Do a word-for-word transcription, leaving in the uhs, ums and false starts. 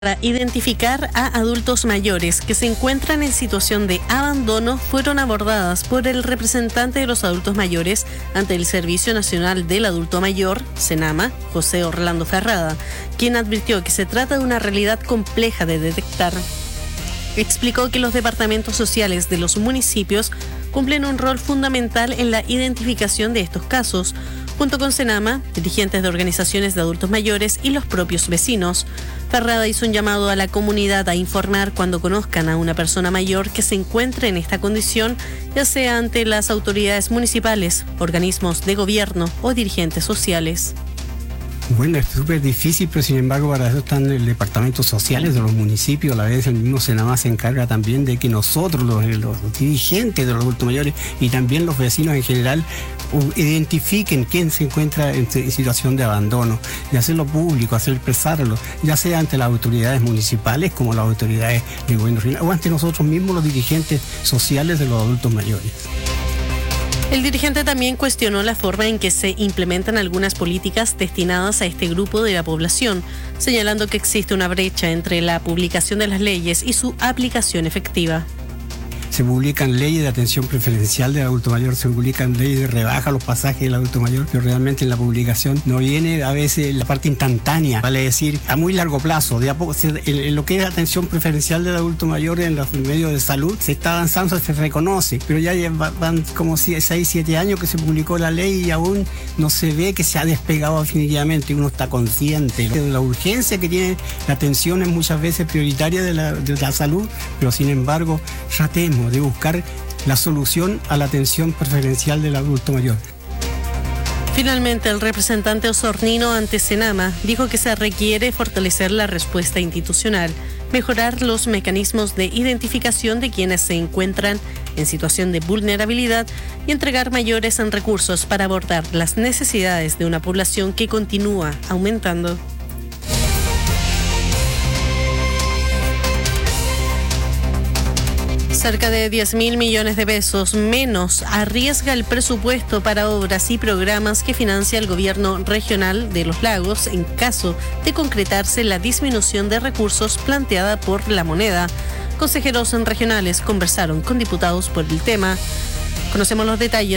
Para identificar a adultos mayores que se encuentran en situación de abandono fueron abordadas por el representante de los adultos mayores ante el Servicio Nacional del Adulto Mayor, SENAMA, José Orlando Ferrada, quien advirtió que se trata de una realidad compleja de detectar. Explicó que los departamentos sociales de los municipios cumplen un rol fundamental en la identificación de estos casos, junto con SENAMA, dirigentes de organizaciones de adultos mayores y los propios vecinos. Ferrada hizo un llamado a la comunidad a informar cuando conozcan a una persona mayor que se encuentre en esta condición, ya sea ante las autoridades municipales, organismos de gobierno o dirigentes sociales. Bueno, es súper difícil, pero sin embargo para eso están los departamentos sociales de los municipios. A la vez el mismo SENAMA se encarga también de que nosotros, los, los dirigentes de los adultos mayores y también los vecinos en general, identifiquen quién se encuentra en situación de abandono y hacerlo público, hacer expresarlo, ya sea ante las autoridades municipales como las autoridades del gobierno regional o ante nosotros mismos, los dirigentes sociales de los adultos mayores. El dirigente también cuestionó la forma en que se implementan algunas políticas destinadas a este grupo de la población, señalando que existe una brecha entre la publicación de las leyes y su aplicación efectiva. Se publican leyes de atención preferencial del adulto mayor, se publican leyes de rebaja a los pasajes del adulto mayor, pero realmente en la publicación no viene a veces la parte instantánea, vale decir, a muy largo plazo. De a poco, en, en lo que es atención preferencial del adulto mayor en los medios de salud, se está avanzando, se reconoce, pero ya van como seis, siete años que se publicó la ley y aún no se ve que se ha despegado definitivamente. Uno está consciente de la urgencia que tiene la atención, es muchas veces prioritaria de la, de la salud, pero sin embargo, tratemos de buscar la solución a la atención preferencial del adulto mayor. Finalmente, el representante osornino ante SENAMA dijo que se requiere fortalecer la respuesta institucional, mejorar los mecanismos de identificación de quienes se encuentran en situación de vulnerabilidad y entregar mayores recursos para abordar las necesidades de una población que continúa aumentando. Cerca de diez mil millones de pesos menos arriesga el presupuesto para obras y programas que financia el gobierno regional de Los Lagos en caso de concretarse la disminución de recursos planteada por La Moneda. Consejeros regionales conversaron con diputados por el tema. Conocemos los detalles.